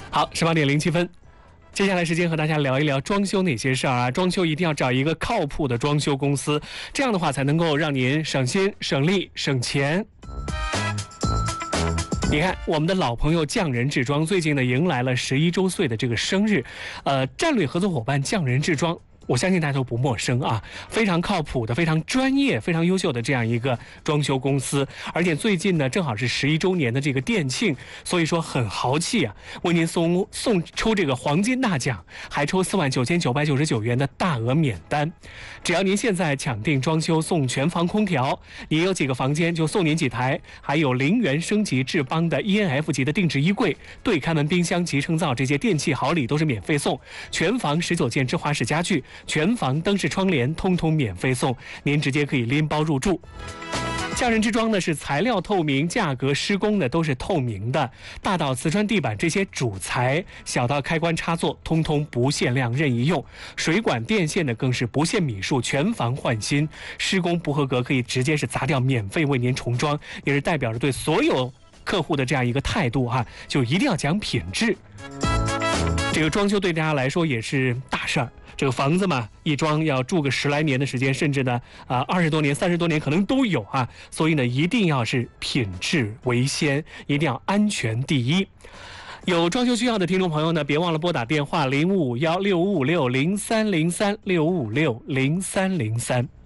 好，18:07。接下来时间和大家聊一聊装修哪些事儿啊？装修一定要找一个靠谱的装修公司，这样的话才能够让您省心、省力、省钱。你看，我们的老朋友匠人制装最近呢迎来了11周岁的这个生日，战略合作伙伴匠人制装。我相信大家都不陌生啊，非常靠谱的、非常专业、非常优秀的这样一个装修公司，而且最近呢正好是11周年的这个店庆，所以说很豪气啊，为您抽这个黄金大奖，还抽49999元的大额免单。只要您现在抢订装修送全房空调，您有几个房间就送您几台，还有0元升级智邦的 ENF 级的定制衣柜、对开门冰箱、集成灶这些电器好礼都是免费送，全房19件芝华士家具。全房灯饰窗帘通通免费送，您直接可以拎包入住。匠人制装呢是材料透明，价格施工呢都是透明的，大到瓷砖地板这些主材，小到开关插座，通通不限量任意用。水管电线呢更是不限米数，全房换新，施工不合格可以直接是砸掉，免费为您重装，也是代表着对所有客户的这样一个态度哈，就一定要讲品质。这个装修对大家来说也是大事儿，这个房子嘛，一装要住个10来年的时间，甚至呢，20多年、30多年可能都有啊。所以呢，一定要是品质为先，一定要安全第一。有装修需要的听众朋友呢，别忘了拨打电话05516556030365560303。